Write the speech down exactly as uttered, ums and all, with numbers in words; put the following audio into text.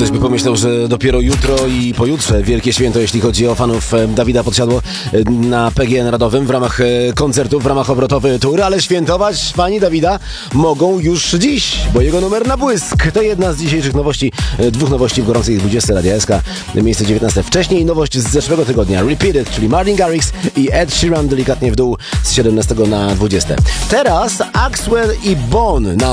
Ktoś by pomyślał, że dopiero jutro i pojutrze wielkie święto, jeśli chodzi o fanów Dawida Podsiadło na P G N Radowym w ramach koncertów, w ramach obrotowy tour, ale świętować fani Dawida mogą już dziś, bo jego numer na błysk to jedna z dzisiejszych nowości, dwóch nowości w gorącej dwudziestce Radia S K, miejsce dziewiętnaste. Wcześniej nowość z zeszłego tygodnia, Repeated, czyli Martin Garrix i Ed Sheeran delikatnie w dół z siedemnastego na dwudzieste. Teraz Axwell i Bon na